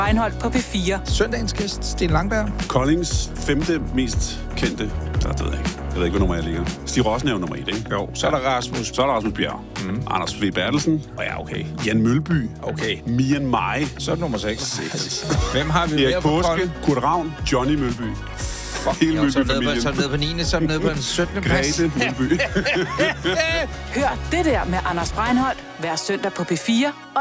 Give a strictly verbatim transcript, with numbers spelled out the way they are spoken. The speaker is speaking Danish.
Breinholt på P fire. Søndagens gæst, Sten Langberg. Koldings femte mest kendte, der ved jeg ikke. Jeg ved ikke, hvad nummer jeg ligger. Stig Rossen er jo nummer et, ikke? Jo, så er der Rasmus. Så er der Rasmus Bjerg. Mm. Anders V. Bertelsen. Og ja, okay. Jan Mølby. Okay. Mian Mai. Så er det nummer seks. Hvem har vi Erik mere på Påske. Kolding? Kurt Ravn. Johnny Mølby. Fuck, Hele jo, så er Mølby-familien. nede på, så er nede på niende, så er nede på en syttende plads. Grete Mølby. Hør det der med Anders Breinholt hver søndag på P fire. Og